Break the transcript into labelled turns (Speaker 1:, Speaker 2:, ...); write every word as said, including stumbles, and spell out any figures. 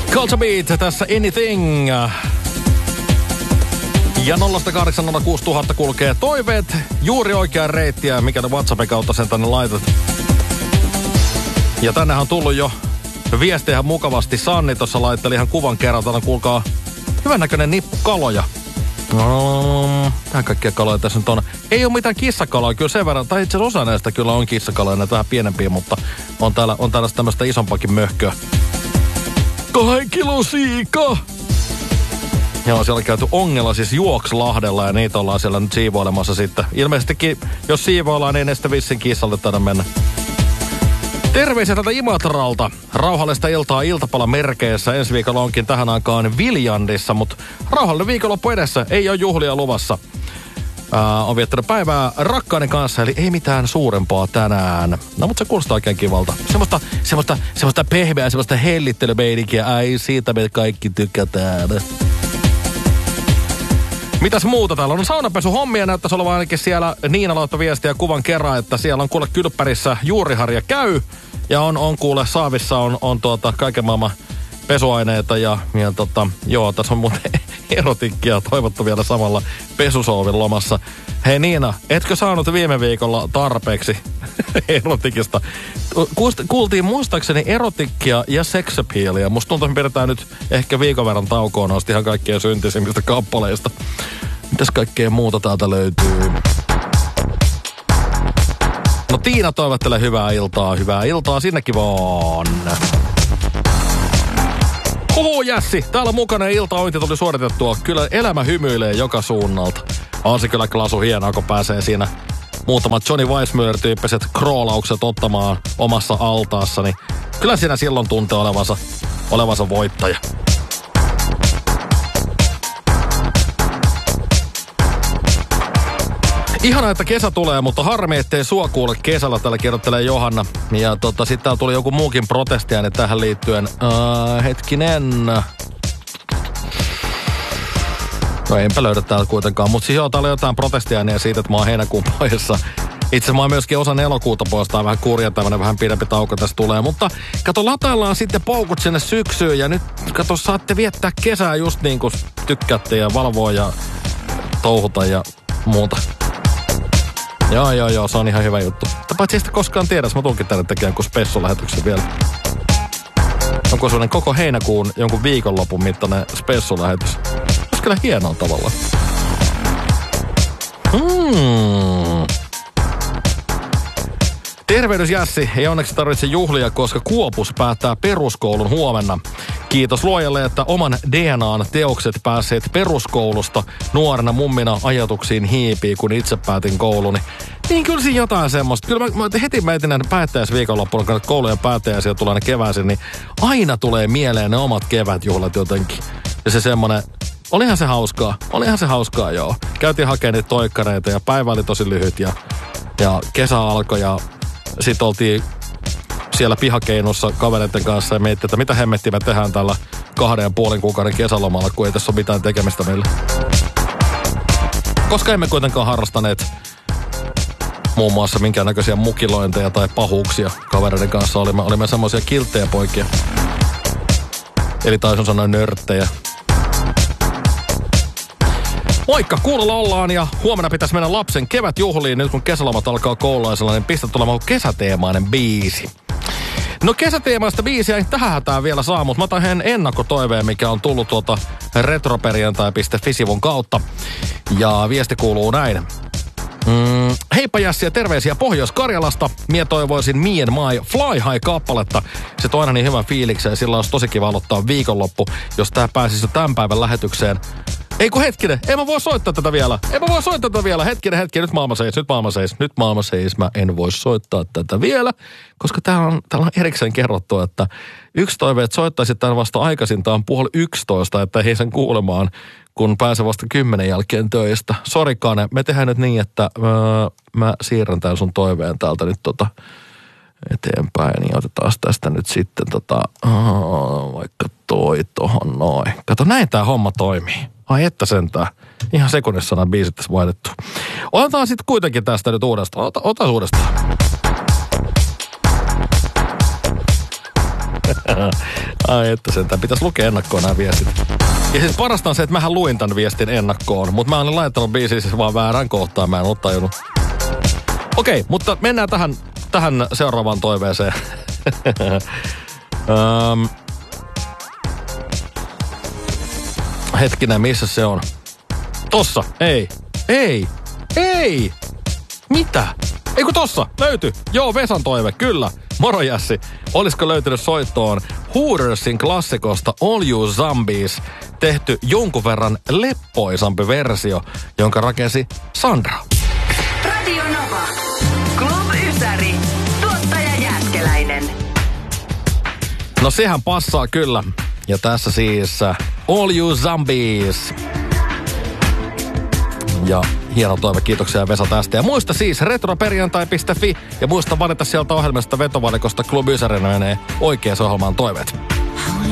Speaker 1: Culture Beat, tässä Anything. Ja nolla kahdeksan nolla kuusi nolla nolla nolla kulkee toiveet. Juuri oikeaan reittiä, mikä WhatsAppin kautta sen tänne laitat. Ja tännehän on tullut jo viestejä mukavasti. Sanni tuossa laitteli ihan kuvan kerran. Täällä kuulkaa hyvännäköinen nippu kaloja. No, tähän kaikkia kaloja tässä nyt on. Ei ole mitään kissakaloja kyllä sen verran. Tai itse asiassa osa näistä kyllä on kissakaloja, näitä vähän pienempiä, mutta on täällä, on täällä tämmöistä isompakin möhköä. Kahden kilon siika! Joo, siellä on käyty ongella siis Juokslahdella ja niitä ollaan siellä nyt siivoilemassa sitten. Ilmeisestikin, jos siivoillaan, niin ne sitten vissiin kissalle tänne mennä. Terveisiä tältä Imatralta. Rauhallista iltaa iltapala merkeissä. Ensi viikolla onkin tähän aikaan Viljandissa, mutta rauhallinen viikonloppu edessä. Ei ole juhlia luvassa. Ää, on viettänyt päivää rakkaani kanssa, eli ei mitään suurempaa tänään. No, mutta se kuulostaa oikein kivalta. Semmoista, semmoista, semmoista pehmeää, semmoista hellittelymeininkiä. Ai, siitä me kaikki tykätään. Mitäs muuta täällä on? Saunapesuhommia näyttäisi olevan ainakin siellä. Niina laittoi viestiä kuvan kerran, että siellä on kuule kylppärissä juuriharja käy. Ja on, on kuule saavissa on, on tuota kaiken maailman pesuaineita ja, ja tota, joo, tässä on muuten erotikkia toivottu vielä samalla pesusoovin lomassa. Hei Niina, etkö saanut viime viikolla tarpeeksi erotikista? Kuultiin muistaakseni erotikkia ja sex appealia. Musta tuntuu, että me pidetään nyt ehkä viikon verran taukoon asti ihan kaikkien syntisimmistä kappaleista. Mitäs kaikkea muuta täältä löytyy? No Tiina toivottelee hyvää iltaa, hyvää iltaa sinnekin vaan. Huhu Jässi, täällä mukana iltaointi tuli suoritettua. Kyllä elämä hymyilee joka suunnalta. On se kyllä klasu hienoa, kun pääsee siinä muutamat Johnny Weissmuir-tyyppiset kroolaukset ottamaan omassa altaassa. Niin kyllä siinä silloin tuntee olevansa, olevansa voittaja. Ihana, että kesä tulee, mutta harmi, ettei sua kuule kesällä, täällä kirjoittelee Johanna. Ja tota, sitten täällä tuli joku muukin protestiaine tähän liittyen. Uh, hetkinen. No enpä löydä täältä kuitenkaan, mutta siis joo, täällä on jotain protestiaineja siitä, että mä oon heinäkuun poissa. Itse mä oon myöskin osan elokuuta pois, tää vähän kurja, tämmönen vähän pidempi tauko tässä tulee. Mutta kato, lataillaan sitten paukut sinne syksyyn ja nyt kato, saatte viettää kesää just niin kuin tykkäätte ja valvoa ja touhuta ja muuta. Joo, joo, joo, se on ihan hyvä juttu. Mutta paitsi ei sitä koskaan tiedä, jos mä tulkin tänne tekemään jonkun spessulähetyksen vielä. Onko sellainen koko heinäkuun jonkun viikonlopun mittainen spessulähetys? Olisi kyllä hienoa tavallaan. Hmm. Tervehdys Jässi, ei onneksi tarvitse juhlia, koska Kuopus päättää peruskoulun huomenna. Kiitos luojalle, että oman D N A:n teokset päässeet peruskoulusta nuorena mummina ajatuksiin hiipii, kun itse päätin kouluni. Niin kyllä siinä jotain semmoista. Kyllä mä, mä heti mietin näiden päättäjäisviikonloppuna, kun koulujen päättäjäisiä tulee aina keväisin, niin aina tulee mieleen ne omat kevätjuhlat jotenkin. Ja se semmonen, olihan se hauskaa, olihan se hauskaa joo. Käytiin hakemaan niitä toikkareita ja päivä oli tosi lyhyt ja, ja kesä alkoi ja sit oltiin siellä pihakeinussa kavereiden kanssa ja miettii, että mitä hemmettiä me tehdään tällä kahden ja puolen kuukauden kesälomalla, kun ei tässä ole mitään tekemistä meille. Koska emme kuitenkaan harrastaneet muun muassa minkäännäköisiä mukilointeja tai pahuuksia kavereiden kanssa. Olimme, olimme semmoisia kilttejä poikia. Eli taisin sanoa nörttejä. Moikka, kuulolla ollaan ja huomenna pitäisi mennä lapsen kevätjuhliin. Nyt kun kesälomat alkaa koululaisella, niin pistä tulemaan kesäteemainen biisi. No kesäteemaista biisiä ei tähän hätään vielä saa, mutta mä otan hän ennakkotoiveen, mikä on tullut tuolta retroperjantai piste fi-sivun kautta. Ja viesti kuuluu näin. Mm, heippa Jässi ja terveisiä Pohjois-Karjalasta. Mie toivoisin Me and My Fly High-kappaletta. Se toi aina niin hyvän fiiliksen ja sillä olisi tosi kiva aloittaa viikonloppu, jos tää pääsisi jo tämän päivän lähetykseen. Ei kun hetkinen, en mä voi soittaa tätä vielä. En mä voi soittaa tätä vielä. Hetkinen, hetkinen, nyt maailma seis, nyt maailma seis, nyt maailma seis. Mä en voi soittaa tätä vielä, koska täällä on, täällä on erikseen kerrottu, että yksi toive, että soittaisit tämän vasta aikaisintaan puoli yksitoista, että ei sen kuulemaan, kun pääsee vasta kymmenen jälkeen töistä. Sori Kane, me tehdään nyt niin, että mä, mä siirrän tämän sun toiveen täältä nyt tota eteenpäin. Niin otetaan tästä nyt sitten tota, oh, vaikka toi tohon noin. Kato, näin tää homma toimii. Ai että sentään. Ihan sekunnissa nämä biisit tässä vaihdettu. Otetaan sitten kuitenkin tästä nyt uudestaan. Ota, ota uudestaan. Ai että sentään, pitäisi lukea ennakkoon nämä viestit. Ja siis parasta on se, että mähän luin tämän viestin ennakkoon, mutta mä olen laittanut biisiin siis vaan väärään kohtaan, mä en ole tajunnut. Okei, mutta mennään tähän, tähän seuraavaan toiveeseen. um, hetkinen, missä se on? Tossa, ei, ei, ei, mitä? Ei kun tossa, löytyi. Joo, Vesan toive, kyllä. Moro Jässi. Olisiko löytynyt soittoon Hootersin klassikosta All You Zombies tehty jonkun verran leppoisampi versio, jonka rakensi Sandra?
Speaker 2: Radio Nova. Club Ysäri. Tuottaja Jääskeläinen.
Speaker 1: No sehän passaa kyllä. Ja tässä siis All You Zombies. Ja hieno toive, kiitoksia Vesa tästä. Ja muista siis retroperjantai piste fi ja muista valita sieltä ohjelmasta vetovalikosta Club Ysäri menee oikeaan ohjelmaan toiveet.